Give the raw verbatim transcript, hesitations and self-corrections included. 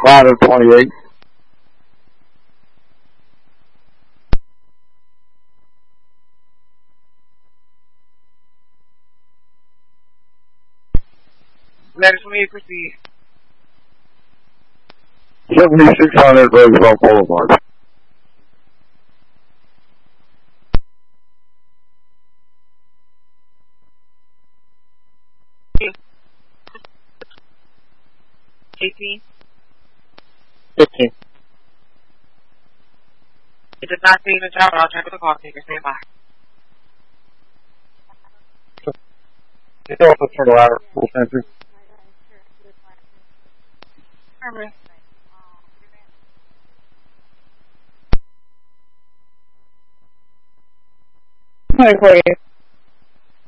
five of twenty-eight. Letters for me, proceed. seventy-six hundred Roosevelt Boulevard. eighteen. fifteen. It does not say in the tower. I'll check with the call taker. Stand by. It's also turn ladder, full sensor. Alright. Hi for you.